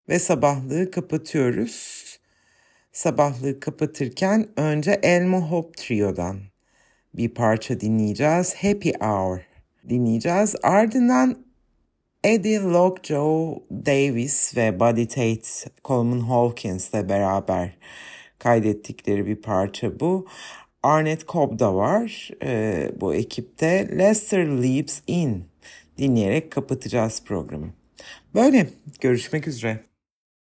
ve sabahlığı kapatıyoruz. Sabahlığı kapatırken önce Elmo Hop Trio'dan bir parça dinleyeceğiz. Happy Hour dinleyeceğiz. Ardından Eddie Lockjaw Davis ve Buddy Tate, Coleman Hawkins'le beraber kaydettikleri bir parça bu. Arnett Cobb da var bu ekipte. Lester Leaps In dinleyerek kapatacağız programı. Böyle, görüşmek üzere.